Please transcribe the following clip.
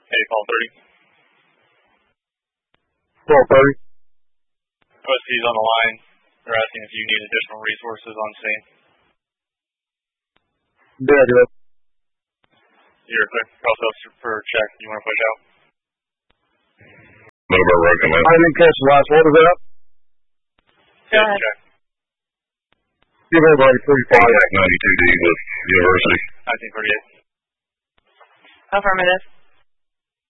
Hey, call 30. Call 30. OSP's on the line. They're asking if you need additional resources on scene. Negative. You're clear. Also for check. You want to push out? What about recommend? I didn't catch the last one of that. Go ahead. Check. Give everybody 35. 92D with University. 1938. Affirmative.